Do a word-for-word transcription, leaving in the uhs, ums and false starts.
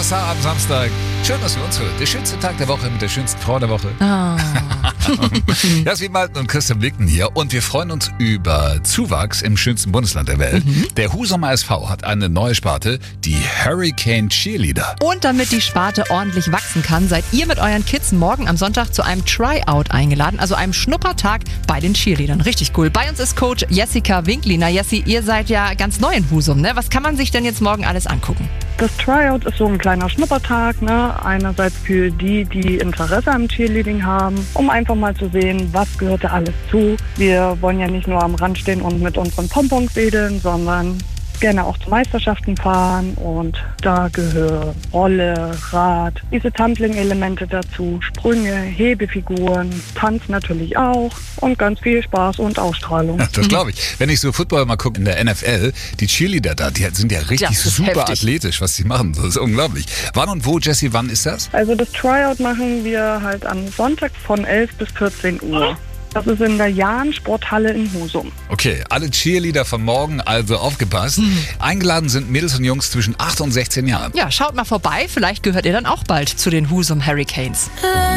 Star am Samstag. Schön, dass ihr uns hört. Der schönste Tag der Woche mit der schönsten Frau der Woche. Oh. Jasmin Malten und Christian Wicken hier und wir freuen uns über Zuwachs im schönsten Bundesland der Welt. Mhm. Der Husumer S V hat eine neue Sparte, die Hurricane Cheerleader. Und damit die Sparte ordentlich wachsen kann, seid ihr mit euren Kids morgen am Sonntag zu einem Tryout eingeladen, also einem Schnuppertag bei den Cheerleadern. Richtig cool. Bei uns ist Coach Jessica Winkliner. Jessi, ihr seid ja ganz neu in Husum, ne? Was kann man sich denn jetzt morgen alles angucken? Das Tryout ist so ein kleiner Schnuppertag, ne? Einerseits für die, die Interesse am Cheerleading haben, um einfach mal zu sehen, was gehört da alles zu. Wir wollen ja nicht nur am Rand stehen und mit unseren Pompons wedeln, sondern gerne auch zu Meisterschaften fahren und da gehören Rolle, Rad, diese Tumbling-Elemente dazu, Sprünge, Hebefiguren, Tanz natürlich auch und ganz viel Spaß und Ausstrahlung. Ja, das glaube ich. Wenn ich so Football mal gucke in der N F L, die Cheerleader da, die sind ja richtig super heftig. Athletisch, was sie machen. Das ist unglaublich. Wann und wo, Jessie, wann ist das? Also das Tryout machen wir halt am Sonntag von elf bis vierzehn Uhr. Das ist in der Jahn-Sporthalle in Husum. Okay, alle Cheerleader von morgen, also aufgepasst. Mhm. Eingeladen sind Mädels und Jungs zwischen acht und sechzehn Jahren. Ja, schaut mal vorbei, vielleicht gehört ihr dann auch bald zu den Husum Hurricanes.